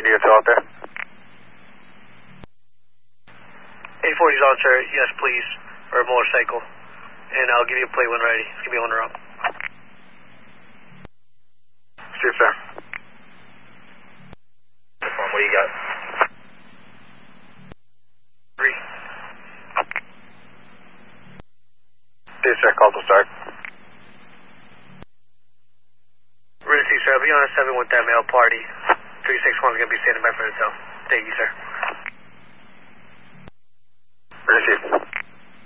You need a tow out there? 840's on, sir. Yes, please. Or a motorcycle. And I'll give you a plate when ready. It's going to be owner up. Street, sir. What do you got? 3. Street, sir. Call to start. Ready, sir. I'll be on a 7 with that male party. 361's going to be standing by for the tow. Thank you, sir. Ready,